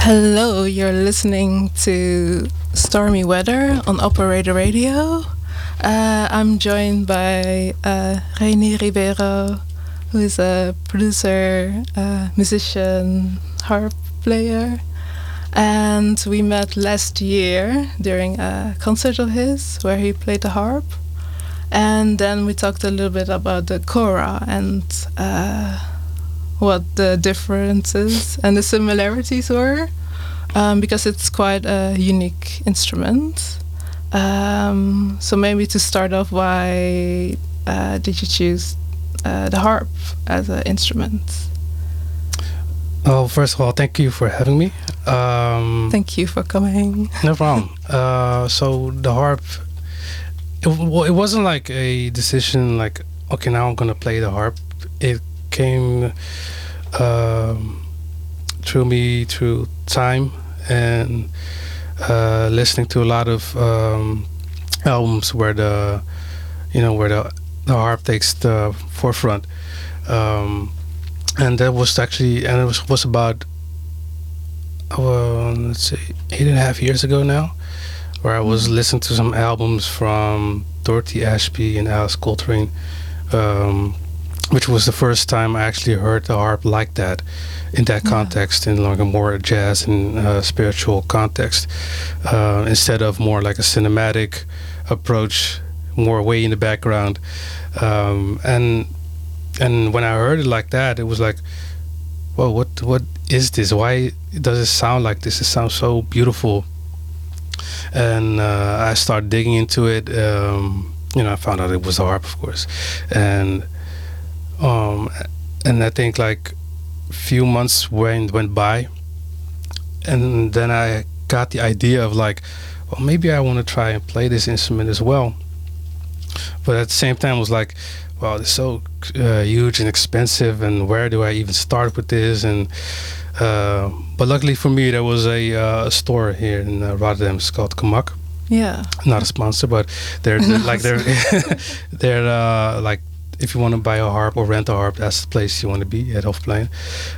Hello, you're listening to Stormy Weather on Operator Radio. I'm joined by Reini Ribeiro, who is a producer, musician, harp player. And we met last year during a concert of his where he played the harp. And then we talked a little bit about the kora and what the differences and the similarities were, because it's quite a unique instrument. So maybe to start off, why did you choose the harp as an instrument? Well, first of all, thank you for having me. Thank you for coming. No problem. So the harp, it wasn't like a decision like, okay, now I'm going to play the harp. It came through time and listening to a lot of albums where the harp takes the forefront, and that was actually, and it was about let's say 8.5 years ago now, where I was listening to some albums from Dorothy Ashby and Alice Coltrane, which was the first time I actually heard the harp like that, in that context, in like a more jazz and spiritual context, instead of more like a cinematic approach, more way in the background. And when I heard it like that, it was like, well, what is this? Why does it sound like this? It sounds so beautiful. And I started digging into it. I found out it was a harp, of course, and I think like a few months went by, and then I got the idea of like, well, maybe I want to try and play this instrument as well. But at the same time, I was like, well, it's so huge and expensive, and where do I even start with this? And but luckily for me, there was a store here in Rotterdam. It's called Kamak. Yeah. Not a sponsor, but they're like they're like, if you want to buy a harp or rent a harp, that's the place you want to be at Hofplein.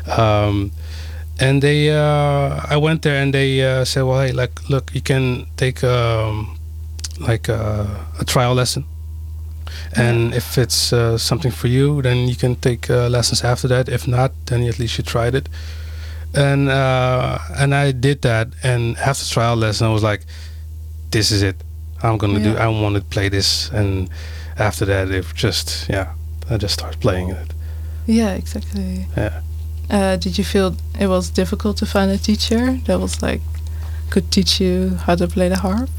And they, I went there and they said, well, hey, like, look, you can take like a trial lesson. And if it's something for you, then you can take lessons after that. If not, then at least you tried it. And I did that. And after trial lesson, I was like, this is it. I'm going to do, I want to play this. And after that, I just started playing it. Yeah, exactly. Yeah. Did you feel it was difficult to find a teacher that was like, could teach you how to play the harp?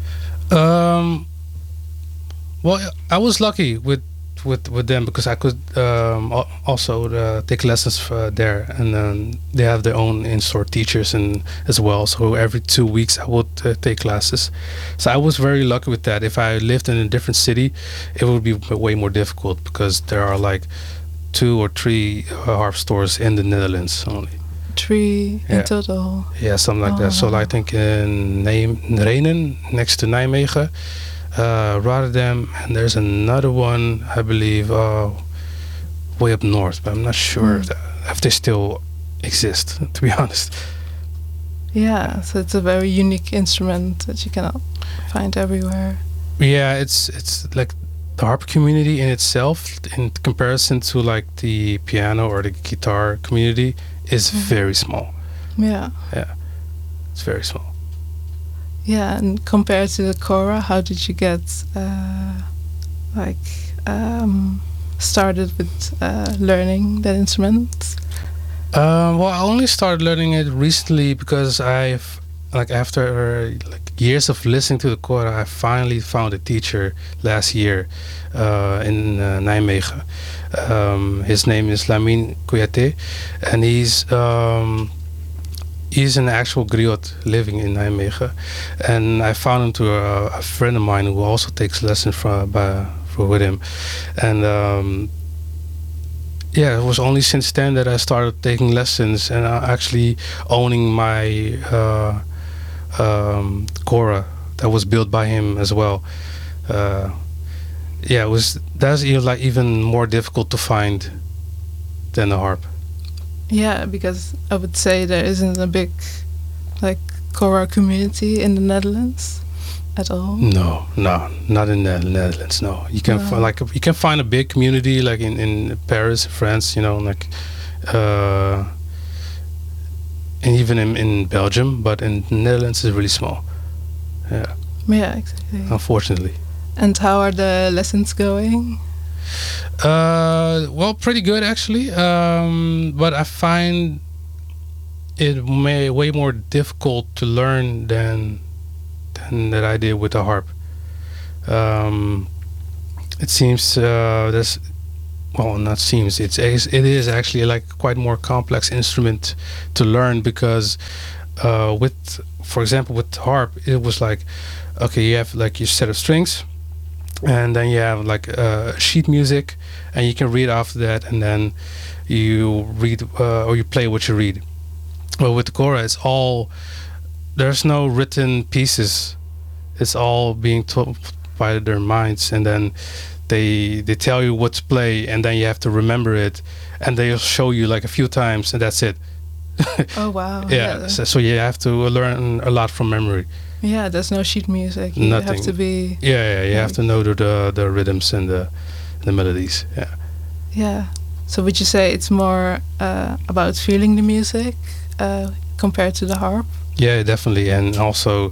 Well, I was lucky with them because I could also take lessons there, and they have their own in-store teachers and as well. So every 2 weeks I would take classes. So I was very lucky with that. If I lived in a different city, it would be way more difficult because there are like 2 or 3 harp stores in the Netherlands only. 3 in total. Yeah, something like that. So I think in Renen, next to Nijmegen, Rotterdam, and there's another one, I believe, way up north, but I'm not sure if they still exist, to be honest. Yeah, so it's a very unique instrument that you cannot find everywhere. Yeah, it's like the harp community in itself, in comparison to like the piano or the guitar community, is very small. Yeah. Yeah, it's very small. Yeah, and compared to the kora, how did you get started with learning that instrument? Well, I only started learning it recently because I've after years of listening to the kora, I finally found a teacher last year in Nijmegen. His name is Lamine Kouyaté, and he's an actual griot living in Nijmegen, and I found him through a friend of mine who also takes lessons with him, and it was only since then that I started taking lessons and actually owning my kora that was built by him as well. That's even more difficult to find than the harp. Yeah, because I would say there isn't a big like Kora community in the Netherlands at all? No, not in the Netherlands. No, you can you can find a big community like in Paris, France. You know, like, and even in Belgium, but in the Netherlands is really small. Yeah. Yeah, exactly. Unfortunately. And how are the lessons going? Well, pretty good actually. But I find it way more difficult to learn than that I did with the harp. It seems there's, well, not seems, it is actually like quite more complex instrument to learn, because with, for example, with the harp, it was like, okay, you have like your set of strings, and then you have like sheet music, and you can read after that, and then you read or you play what you read. But with the Kora, it's all, there's no written pieces. It's all being told by their minds, and then they tell you what to play, and then you have to remember it, and they'll show you like a few times, and that's it. Oh wow! Yeah. So you have to learn a lot from memory. Yeah, there's no sheet music. You Nothing. have to be. Yeah, you have to know the rhythms and the melodies. Yeah. Yeah. So would you say it's more about feeling the music compared to the harp? Yeah, definitely, and also,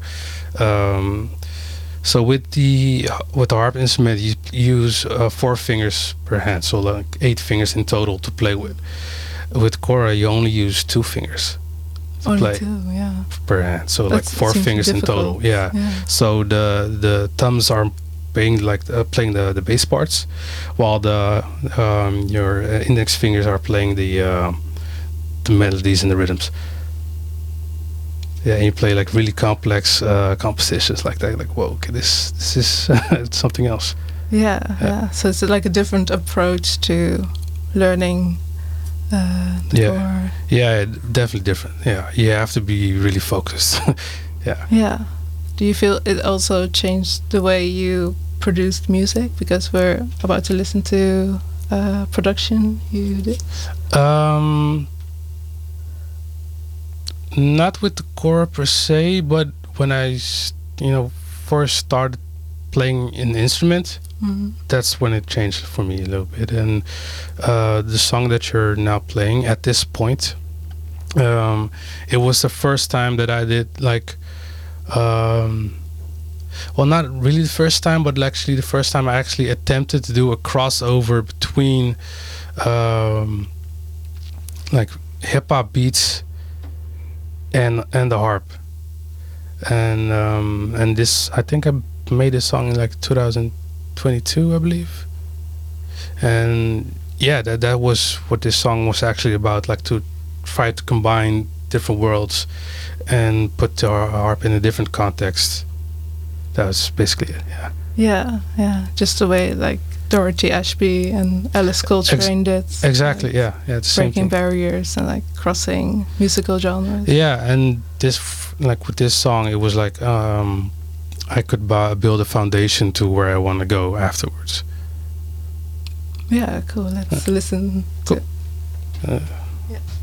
so with the harp instrument, you use 4 fingers per hand, so like 8 fingers in total to play with. With Kora, you only use 2 fingers to Only play 2, yeah. per hand, so That like 4 seems fingers in difficult. total. Yeah. So the thumbs are playing like playing the bass parts, while your index fingers are playing the melodies and the rhythms. Yeah, and you play like really complex compositions like that. Like, whoa, okay, this is something else. Yeah. So it's like a different approach to learning the Kora. Yeah, definitely different. Yeah, you have to be really focused. Yeah. Yeah. Do you feel it also changed the way you produced music? Because we're about to listen to production you did. Not with the Kora per se, but when I, first started playing an instrument, that's when it changed for me a little bit. And the song that you're now playing at this point, it was the first time that I did like, well, not really the first time, but actually the first time I actually attempted to do a crossover between like hip hop beats and the harp, and this, I think I made this song in like 2022, I believe. And yeah, that was what this song was actually about, like to try to combine different worlds and put the harp in a different context. That was basically it. Yeah. Just the way like Dorothy Ashby and Alice Coltrane did. Exactly. Like, Yeah. The same breaking thing. barriers and like crossing musical genres. Yeah, and this, like with this song, it was like I could build a foundation to where I want to go afterwards. Yeah, cool. Let's listen to it. Yeah.